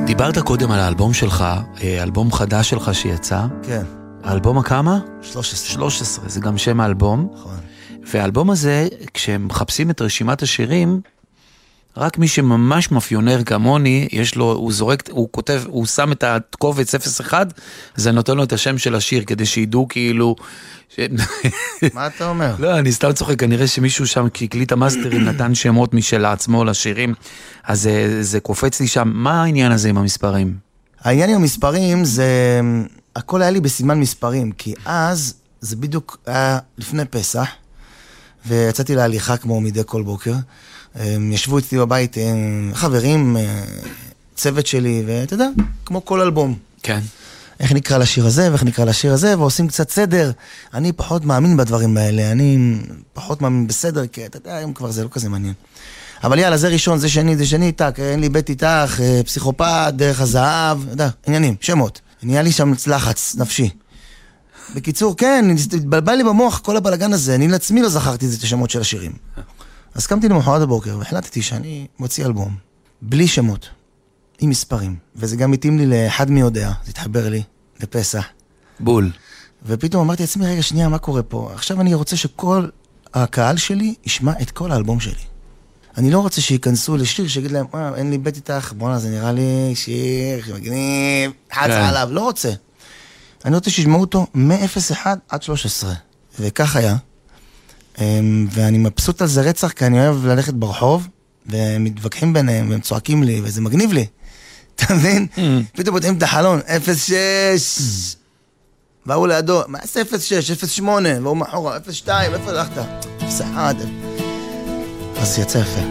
דיברת קודם על האלבום שלך, אלבום חדש שלך שיצא. כן. האלבום הכמה? 13. 13, זה גם שם האלבום. נכון. והאלבום הזה, כשמחפשים את רשימת השירים, רק מי שממש מאפיונר כמוני, יש לו, הוא זורק, הוא כותב, הוא שם את הקובץ 01, זה נותן לו את השם של השיר, כדי שידעו כאילו... מה אתה אומר? לא, אני סתם צוחק, כנראה שמישהו שם, כשהקליט המאסטרים, נתן שמות משל עצמו לשירים, אז זה קופץ לי שם. מה העניין הזה עם המספרים? העניין עם המספרים זה... הכל היה לי בסימן מספרים, כי אז זה בדיוק היה לפני פסח, ויצאתי להליכה כמו מדי כל בוקר, ישבו אצלי בבית חברים, צוות שלי, ואתה יודע, כמו כל אלבום. כן. איך נקרא לשיר הזה, ואיך נקרא לשיר הזה, ועושים קצת סדר. אני פחות מאמין בדברים האלה, אני פחות מאמין בסדר, כי אתה יודע, היום כבר זה לא כזה מעניין. אבל יאללה, זה ראשון, זה שני, טק, אין לי בית איתך, פסיכופת, דרך הזהב, אתה יודע, עניינים, שמות. נהיה לי שם לחץ נפשי. בקיצור, כן, התבלבל לי במוח כל הבלגן הזה, אני לעצמי לא זכרתי את השמות של השירים. אז קמתי למחרת הבוקר, והחלטתי שאני מוציא אלבום, בלי שמות, עם מספרים, וזה גם מתאים לי לאחד מי יודע, זה התחבר לי, לפסח. בול. ופתאום אמרתי לעצמי, רגע, שנייה, מה קורה פה? עכשיו אני רוצה שכל הקהל שלי ישמע את כל האלבום שלי. אני לא רוצה שיכנסו לשיר, שיגיד להם, אין לי בית איתך, בוא'נה, זה נראה לי שיר, מגניב, חץ עליו, לא רוצה. אני רוצה שישמעו אותו מ-01 עד 13. וכך היה. ואני מבסוט על זה רצח, כי אני אוהב ללכת ברחוב, ומתווכחים ביניהם, והם צועקים לי, וזה מגניב לי. אתה מבין? פתאום פותחים את החלון, 06. והוא לידו, מה זה 06, 08, והוא מאחורה, 02, איפה הלכת? 01. אז יצא יפה.